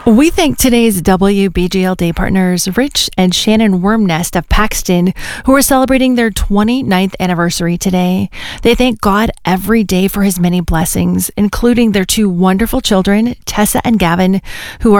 We thank today's WBGL Day partners, Rich and Shannon Wormnest of Paxton, who are celebrating their 29th anniversary today. They thank God every day for his many blessings, including their two wonderful children, Tessa and Gavin, who are